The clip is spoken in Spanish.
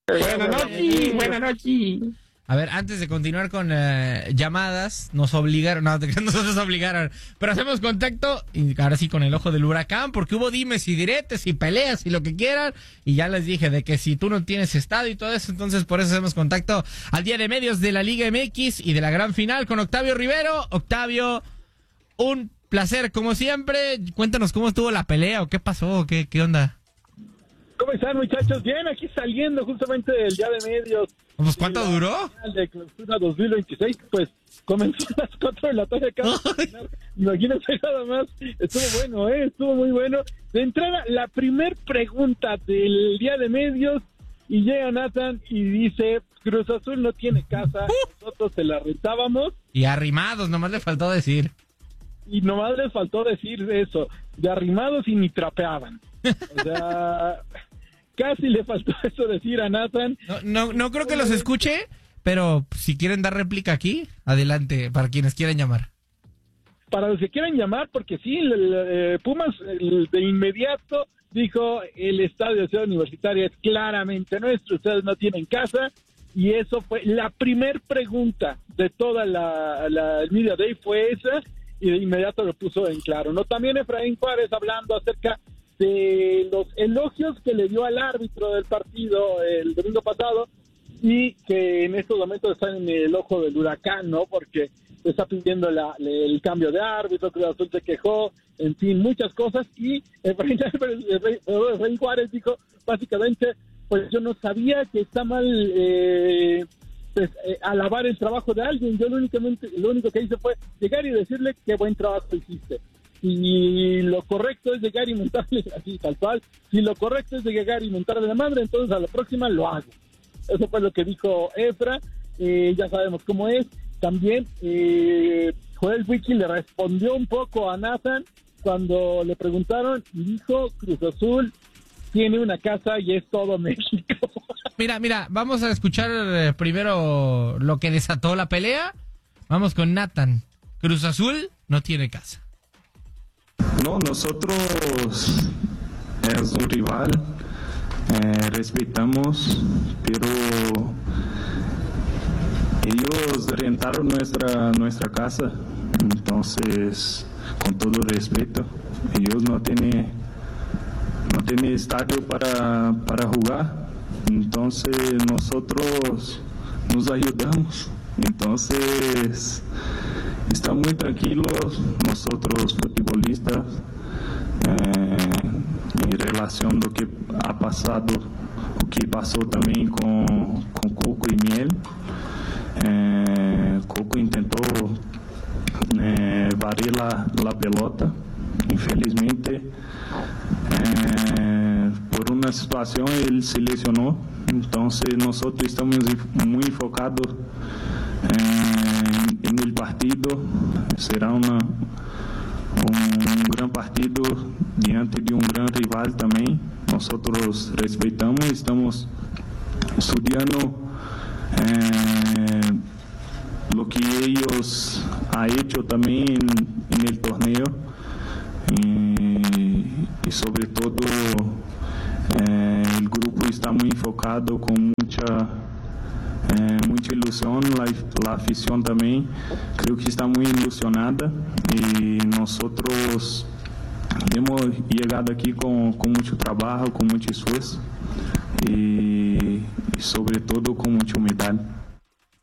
Buenas noches, buenas noches. A ver, antes de continuar con llamadas, nos obligaron, no nos obligaron, pero hacemos contacto, y ahora sí con el ojo del huracán, porque hubo dimes y diretes y peleas y lo que quieran, y ya les dije de que si tú no tienes estadio y todo eso, entonces por eso hacemos contacto al día de medios de la Liga MX y de la gran final con Octavio Rivero. Octavio, un placer como siempre, cuéntanos cómo estuvo la pelea o qué pasó, qué onda. ¿Cómo están, muchachos? Bien, aquí saliendo justamente del día de medios. Pues, ¿cuánto duró? De Clausura 2026, pues comenzó a las 4 de la tarde acá. Imagínense nada más. Estuvo bueno, estuvo muy bueno. De entrada, la primer pregunta del día de medios, y llega Nathan y dice: Cruz Azul no tiene casa, nosotros se la rentábamos. Y arrimados, nomás le faltó decir. Y nomás les faltó decir eso, de arrimados y ni trapeaban. O sea, casi le faltó eso decir a Nathan. No creo que los escuche, pero si quieren dar réplica aquí, adelante, para quienes quieran llamar. Para los que quieran llamar, porque sí, Pumas de inmediato dijo: el estadio de Ciudad Universitaria es claramente nuestro, ustedes no tienen casa. Y eso fue la primer pregunta de toda el Media Day, fue esa, y de inmediato lo puso en claro, ¿no? También Efraín Juárez hablando acerca de los elogios que le dio al árbitro del partido el domingo pasado, y que en estos momentos están en el ojo del huracán, ¿no? Porque está pidiendo el cambio de árbitro, Cruz Azul se quejó, en fin, muchas cosas. Y Efraín Juárez dijo básicamente: pues yo no sabía que está mal alabar el trabajo de alguien. Yo lo único que hice fue llegar y decirle qué buen trabajo hiciste. Y lo correcto es llegar y mentarle, así tal cual, si lo correcto es llegar y mentarle la madre, entonces a la próxima lo hago. Eso fue lo que dijo Efra. Ya sabemos cómo es. También Joel Wiki le respondió un poco a Nathan cuando le preguntaron, y dijo: Cruz Azul tiene una casa y es todo México. Mira, vamos a escuchar primero lo que desató la pelea. Vamos con Nathan. Cruz Azul no tiene casa. No, nosotros es un rival, respetamos, pero ellos rentaron nuestra casa, entonces, con todo respeto, ellos no tienen estadio para jugar, entonces nosotros nos ayudamos, entonces estamos muy tranquilos nosotros futbolistas en relación a lo que ha pasado, lo que pasó también con Coco y Miel. Coco intentó barrer la pelota, infelizmente por una situación él se lesionó, entonces nosotros estamos muy enfocados en el partido. Será un gran partido diante de un gran rival también. Nosotros respetamos, estamos estudiando lo que ellos han hecho también en el torneo, y sobre todo el grupo está muy enfocado con mucha ilusión, la afición también creo que está muy ilusionada, y nosotros hemos llegado aquí con mucho trabajo, con mucho esfuerzo, y sobre todo con mucha humildad.